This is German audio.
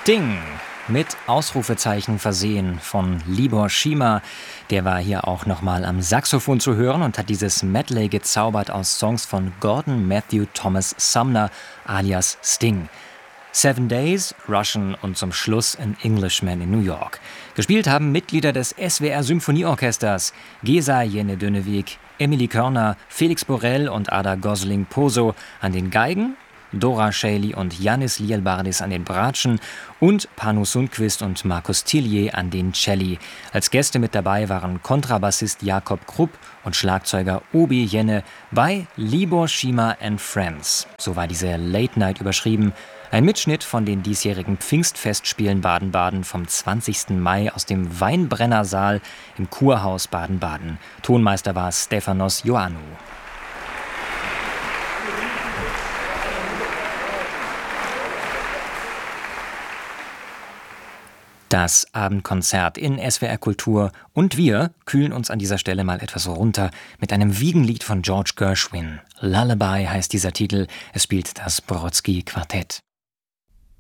Sting mit Ausrufezeichen versehen von Libor Schima. Der war hier auch nochmal am Saxophon zu hören und hat dieses Medley gezaubert aus Songs von Gordon Matthew Thomas Sumner alias Sting. 7 Days, Russian und zum Schluss An Englishman in New York. Gespielt haben Mitglieder des SWR Symphonieorchesters Gesa Jene-Dönnewig, Emily Körner, Felix Borell und Ada Gosling-Poso an den Geigen, Dora Shaley und Yannis Lielbardis an den Bratschen und Panu Sundqvist und Markus Tillier an den Celli. Als Gäste mit dabei waren Kontrabassist Jakob Krupp und Schlagzeuger Obi Jenne bei Libor Schima and Friends. So war diese Late Night überschrieben. Ein Mitschnitt von den diesjährigen Pfingstfestspielen Baden-Baden vom 20. Mai aus dem Weinbrennersaal im Kurhaus Baden-Baden. Tonmeister war Stefanos Ioannou. Das Abendkonzert in SWR Kultur und wir kühlen uns an dieser Stelle mal etwas runter mit einem Wiegenlied von George Gershwin. Lullaby heißt dieser Titel, es spielt das Brodsky Quartett.